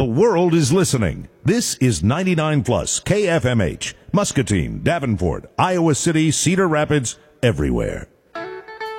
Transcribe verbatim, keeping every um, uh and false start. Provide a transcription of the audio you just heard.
world is listening. This is ninety-nine plus K F M H, Muscatine, Davenport, Iowa City, Cedar Rapids, everywhere.